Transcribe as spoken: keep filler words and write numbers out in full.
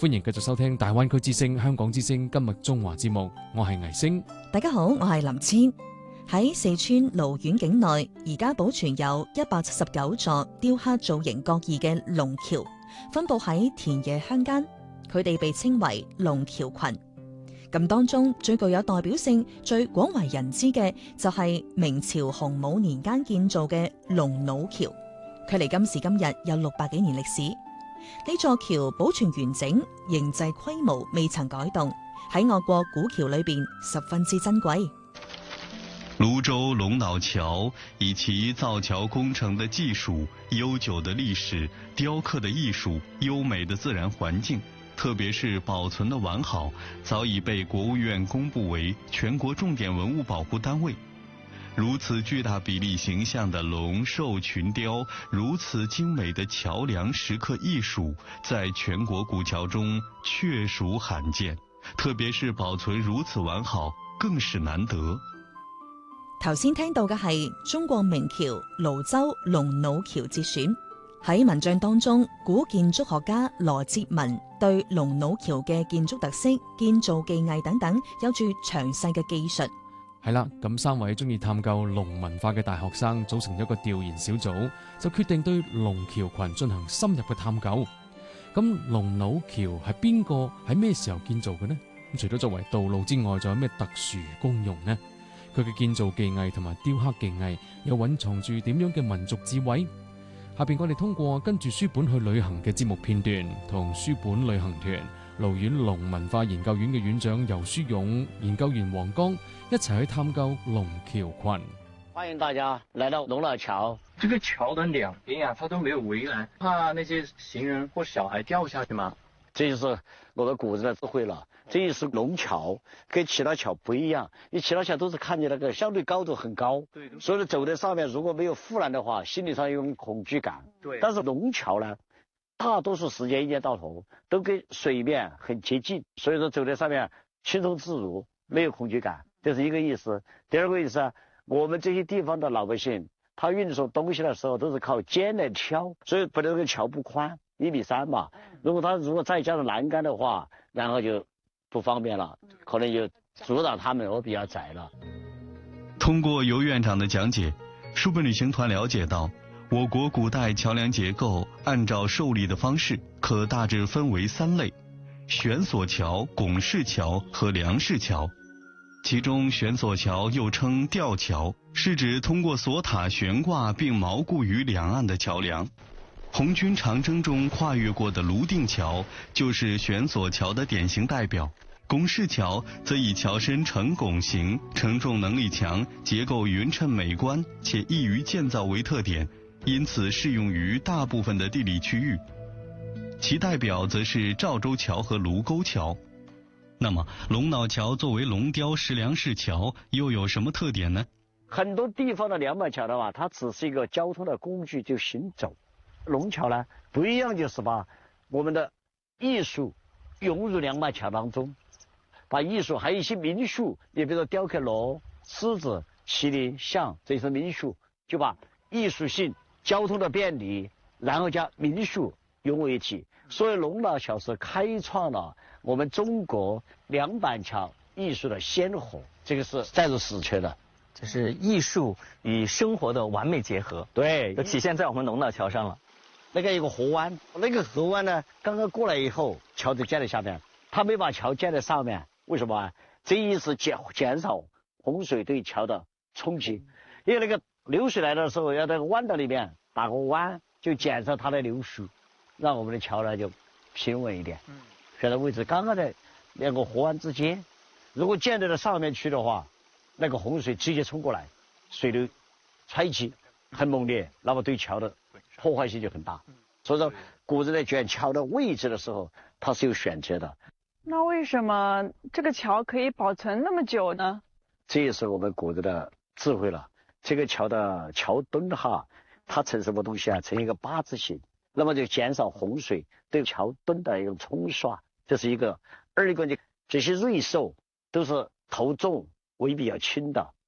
歡迎繼續收聽大灣區之聲、香港之聲今日中華節目，我係倪星。 大家好，我係林千。喺四川瀘縣境內，而家保存有一百七十九座雕刻造型各異嘅龍橋，分佈喺田野鄉間，佢哋被稱為龍橋群。咁當中最具有代表性、最廣為人知嘅就係明朝洪武年間建造嘅龍腦橋，距離今時今日有六百幾年歷史。呢座橋保存完整，形制規模未曾改動，喺我國古橋裏邊十分之珍貴。 泸州龍腦橋以其造橋工程的技術、悠久的歷史、雕刻的藝術、優美的自然環境，特別是保存的完好，早已被國務院公布為全國重點文物保護單位。如此巨大比例形象的龍獸群雕，如此精美的橋梁石刻藝術，在全國古橋中確屬罕見，特別是保存如此完好，更是難得。 頭先聽到嘅係中國明橋瀘州龍腦橋節選。喺文章當中，古建築學家羅哲文對龍腦橋嘅建築特色、建造技藝等等有住詳細嘅記述。 係啦，咁三位中意探究龍文化嘅大學生組成一個調研小組，就決定對龍橋群進行深入嘅探究。咁龍腦橋係邊個喺咩時候建造嘅呢？咁除咗作為道路之外，仲有咩特殊功用呢？佢嘅建造技藝同埋雕刻技藝又蘊藏住點樣嘅民族智慧？下邊我哋通過跟住書本去旅行嘅節目片段，同書本旅行團瀘縣龍文化研究院嘅院長游書勇、研究員黃剛一齊去探究龍橋群。 歡迎大家來到龍腦橋。 這個橋的兩邊呀、啊，它都沒有圍欄，怕那些行人或小孩掉下去嗎？ 這就是我們古人的智慧了。這一是龍橋，跟其他橋不一樣，因為其他橋都是看見那個相對高度很高，對，所以走在上面如果沒有護欄的話，心理上有種恐懼感。對，但是龍橋呢，大多數時間一年到頭都跟水面很接近，所以說走在上面輕鬆自如，沒有恐懼感，這是一個意思。第二個意思啊，我們這些地方的老百姓，他運送東西的時候都是靠肩來挑，所以不能個橋不寬，一米三嘛。如果他如果再加上欄杆的話，然後就不方便了，可能就阻擋他們，我比較窄了。 通過游院長的講解，書本旅行團了解到，我國古代橋梁結構按照受力的方式，可大致分為三類：懸索橋、拱式橋和梁式橋。其中懸索橋又稱吊橋，是指通過索塔懸掛並錨固於兩岸的橋梁。紅軍長征中跨越過的泸定橋就是懸索橋的典型代表。拱式橋則以橋身呈拱形、承重能力強、結構勻稱美觀且易於建造為特點，因此適用於大部分的地理區域。其代表則是趙州橋和盧溝橋。那麼龍腦橋作為龍雕石梁式橋又有什麼特點呢？ 很多地方的兩板橋的話，它只是一個交通的工具，就行走。龍橋呢不一樣，就是把我們的藝術融入兩板橋當中，把藝術還有一些民俗，也比如說雕刻龍、獅子、麒麟、象，這些民俗，就把藝術性、交通的便利，然後加民俗融為一體。所以龍腦橋是開創了我們中國兩板橋藝術的先河，這個是載入史冊的。 這是藝術與生活的完美結合， 對， 就體現在我們龍腦橋上了。 那個有個河灣，那個河灣呢，剛剛過來以後，橋就建在下面，他沒把橋建在上面，為什麼啊？這意思減減少洪水對橋的衝擊，因為那個流水來的時候，要在彎道裏面打個彎，就減少它的流速，讓我們的橋呢就平穩一點。嗯，選的位置剛剛在兩個河灣之間，如果建在了上面去的話，那個洪水直接衝過來，水流吹擊很猛烈，那麼對橋的破壞性就很大。所以說古人在選橋的位置的時候，它是有選擇的。 那為什麼這個橋可以保存那麼久呢？ 這也是我們古人的智慧了。這個橋的橋墩哈，它呈什麼東西啊？呈一個八字形，那麼就減少洪水對橋墩的一種沖刷，這是一個。二一個呢，這些瑞獸都是頭重尾比較輕的，